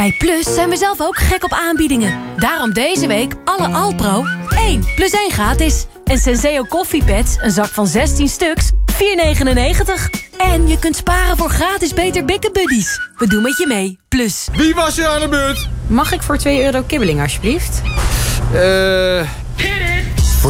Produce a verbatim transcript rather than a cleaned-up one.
Bij Plus zijn we zelf ook gek op aanbiedingen. Daarom deze week alle Alpro één plus één gratis. En Senseo koffiepads, een zak van zestien stuks, vier negenennegentig. En je kunt sparen voor gratis Beter Bikken Buddies. We doen met je mee. Plus. Wie was er aan de beurt? Mag ik voor twee euro kibbeling alsjeblieft? Eh...